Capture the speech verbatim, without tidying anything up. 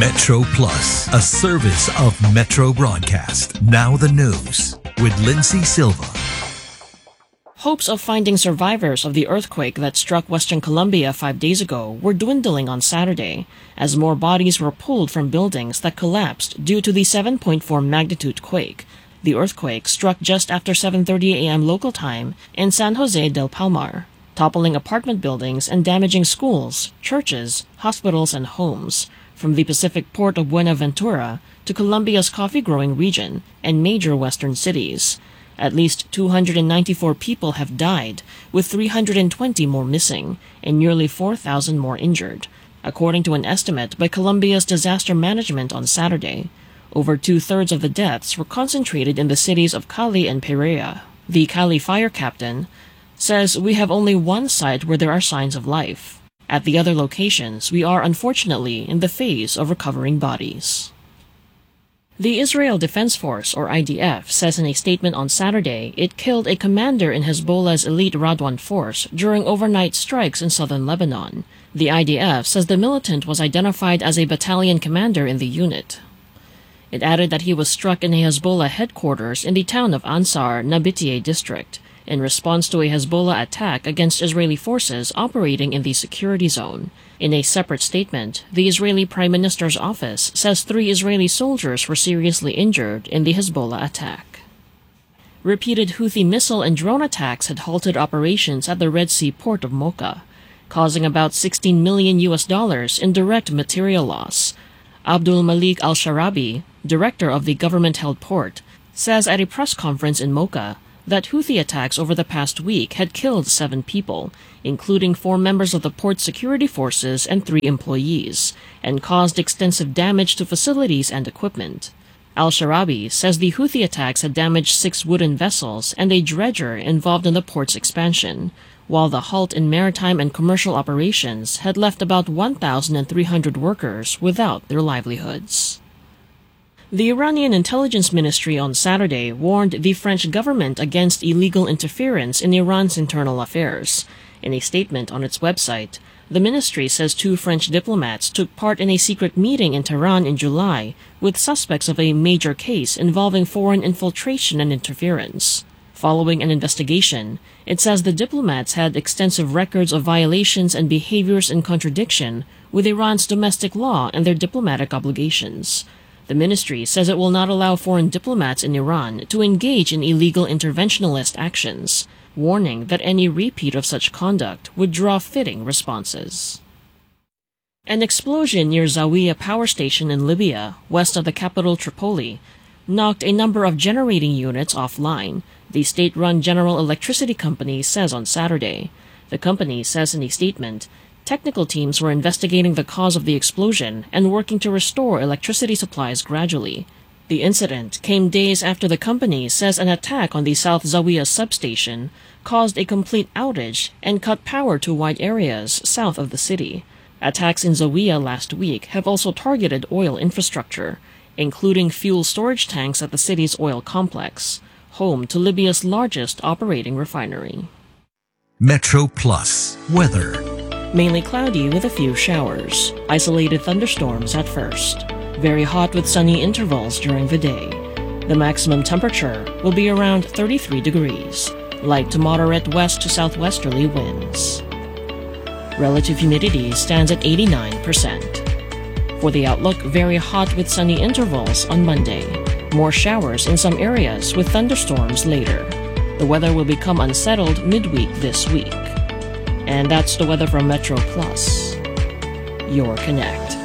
Metro Plus, a service of Metro Broadcast. Now the news with Lindsay Silva. Hopes of finding survivors of the earthquake that struck Western Colombia five days ago were dwindling on Saturday, as more bodies were pulled from buildings that collapsed due to the seven point four magnitude quake. The earthquake struck just after seven thirty a m local time in San Jose del Palmar, toppling apartment buildings and damaging schools, churches, hospitals, and homes, from the Pacific port of Buenaventura to Colombia's coffee-growing region and major western cities. At least two hundred ninety-four people have died, with three hundred twenty more missing and nearly four thousand more injured, according to an estimate by Colombia's disaster management on Saturday. Over two-thirds of the deaths were concentrated in the cities of Cali and Pereira. The Cali fire captain says, "We have only one site where there are signs of life. At the other locations, we are unfortunately in the phase of recovering bodies." The Israel Defense Force, or I D F, says in a statement on Saturday it killed a commander in Hezbollah's elite Radwan force during overnight strikes in southern Lebanon. The I D F says the militant was identified as a battalion commander in the unit. It added that he was struck in a Hezbollah headquarters in the town of Ansar, Nabitieh district, in response to a Hezbollah attack against Israeli forces operating in the security zone. In a separate statement, the Israeli Prime Minister's office says three Israeli soldiers were seriously injured in the Hezbollah attack. Repeated Houthi missile and drone attacks had halted operations at the Red Sea port of Mocha, causing about sixteen million U S dollars in direct material loss. Abdul Malik Al-Sharabi, director of the government-held port, says at a press conference in Mocha that Houthi attacks over the past week had killed seven people, including four members of the port's security forces and three employees, and caused extensive damage to facilities and equipment. Al-Sharabi says the Houthi attacks had damaged six wooden vessels and a dredger involved in the port's expansion, while the halt in maritime and commercial operations had left about one thousand three hundred workers without their livelihoods. The Iranian Intelligence Ministry on Saturday warned the French government against illegal interference in Iran's internal affairs. In a statement on its website, the ministry says two French diplomats took part in a secret meeting in Tehran in July with suspects of a major case involving foreign infiltration and interference. Following an investigation, it says the diplomats had extensive records of violations and behaviors in contradiction with Iran's domestic law and their diplomatic obligations. The ministry says it will not allow foreign diplomats in Iran to engage in illegal interventionist actions, warning that any repeat of such conduct would draw fitting responses. An explosion near Zawiya power station in Libya, west of the capital Tripoli, knocked a number of generating units offline, the state-run General Electricity Company says on Saturday. The company says in a statement, technical teams were investigating the cause of the explosion and working to restore electricity supplies gradually. The incident came days after the company says an attack on the South Zawiya substation caused a complete outage and cut power to wide areas south of the city. Attacks in Zawiya last week have also targeted oil infrastructure, including fuel storage tanks at the city's oil complex, home to Libya's largest operating refinery. Metro Plus weather. Mainly cloudy with a few showers. Isolated thunderstorms at first. Very hot with sunny intervals during the day. The maximum temperature will be around thirty-three degrees. Light to moderate west to southwesterly winds. Relative humidity stands at eighty-nine percent. For the outlook, very hot with sunny intervals on Monday. More showers in some areas with thunderstorms later. The weather will become unsettled midweek this week. And that's the weather from Metro Plus, your connect.